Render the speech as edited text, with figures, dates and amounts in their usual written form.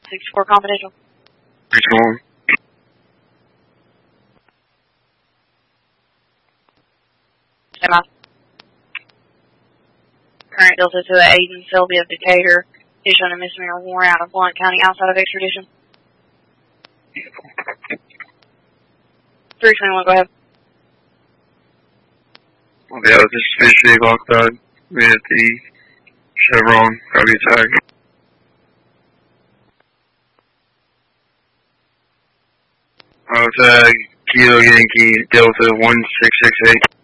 64 confidential. 321. Stand by. Current Delta to Aiden Selby of Decatur. Issuing a misdemeanor warrant out of Blount County outside of extradition. 321, go ahead. Yeah, this is Fish vehicle occupied. We at the Chevron, gotta be tagged. Tag Kilo Yankee Delta 1668.